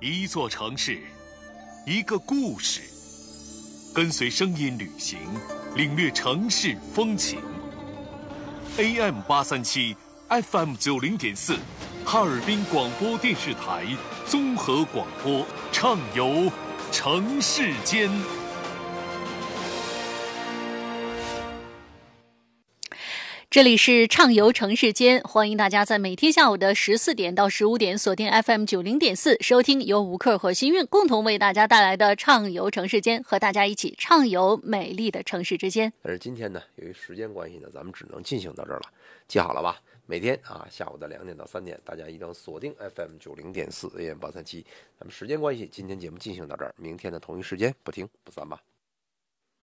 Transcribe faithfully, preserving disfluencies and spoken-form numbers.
一座城市，一个故事，跟随声音旅行，领略城市风情。A M 八三七 F M 九零点四，哈尔滨广播电视台综合广播，畅游城市间。 这里是畅游城市间，欢迎大家在每天下午的十四点到十五点锁定 F M 九零点四，收听由吴克和新韵共同为大家带来的畅游城市间，和大家一起畅游美丽的城市之间。 但是今天呢，由于时间关系呢，咱们只能进行到这儿了。记好了吧？每天啊下午的两点到三点，大家一定锁定 F M 九零点四 A M 八三七。咱们时间关系，今天节目进行到这儿，明天的同一时间不听不散吧。